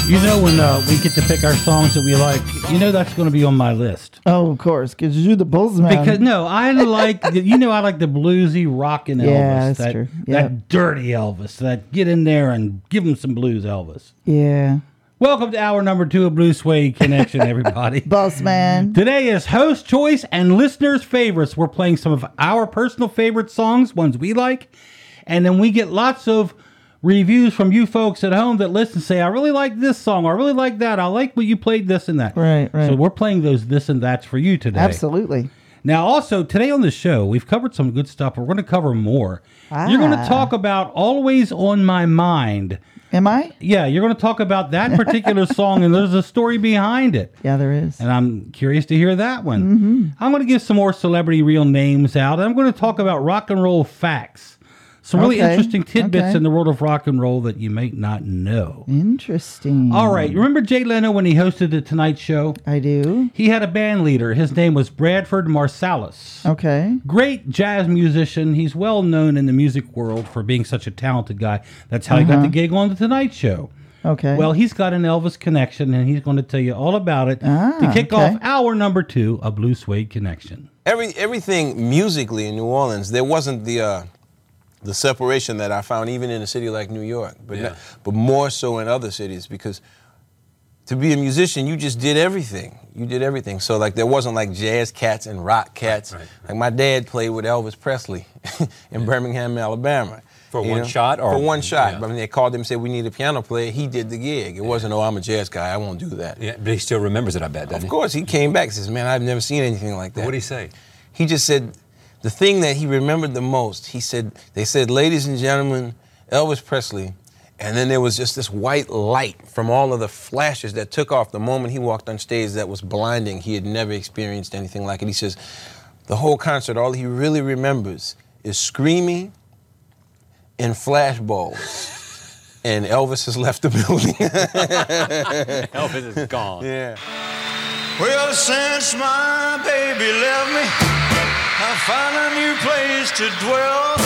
You know, when we get to pick our songs that we like, you know that's going to be on my list. Oh, of course, because you're the Bulls man. Because no, I like I like the bluesy rockin' Elvis. Yeah, that's true. Yep. That dirty Elvis. That get in there and give him some blues, Elvis. Yeah. Welcome to hour number 2 of Blue Suede Connection, everybody. Boss man. Today is host choice and listeners' favorites. We're playing some of our personal favorite songs, ones we like, and then we get lots of reviews from you folks at home that listen, say, I really like this song, or I really like that, I like what you played this and that. Right. So we're playing those this and that's for you today. Absolutely. Now, also, today on the show, we've covered some good stuff, but we're going to cover more. You're going to talk about Always on My Mind. Am I? Yeah, you're going to talk about that particular song, and there's a story behind it. Yeah, there is. And I'm curious to hear that one. Mm-hmm. I'm going to give some more celebrity real names out. I'm going to talk about rock and roll facts. Some really interesting tidbits in the world of rock and roll that you may not know. Interesting. All right. Remember Jay Leno when he hosted The Tonight Show? I do. He had a band leader. His name was Bradford Marsalis. Okay. Great jazz musician. He's well known in the music world for being such a talented guy. That's how he got the gig on The Tonight Show. Okay. Well, he's got an Elvis connection, and he's going to tell you all about it to kick off hour number 2 of Blue Suede Connection. Everything musically in New Orleans, there wasn't the separation that I found even in a city like New York, but more so in other cities, because to be a musician, you just did everything. You did everything. So like there wasn't like jazz cats and rock cats. Right. Like my dad played with Elvis Presley in Birmingham, Alabama. For one shot? For one shot. Yeah. I mean, they called him and said, we need a piano player. He did the gig. It wasn't, I'm a jazz guy, I won't do that. Yeah, but he still remembers it, I bet, doesn't he? Of course, he came back and says, man, I've never seen anything like that. What did he say? He just said, the thing that he remembered the most, he said, they said, ladies and gentlemen, Elvis Presley, and then there was just this white light from all of the flashes that took off the moment he walked on stage that was blinding. He had never experienced anything like it. He says, the whole concert, all he really remembers is screaming and flashballs. And Elvis has left the building. Elvis is gone. Yeah. Well, since my baby left me, I found a new place to dwell.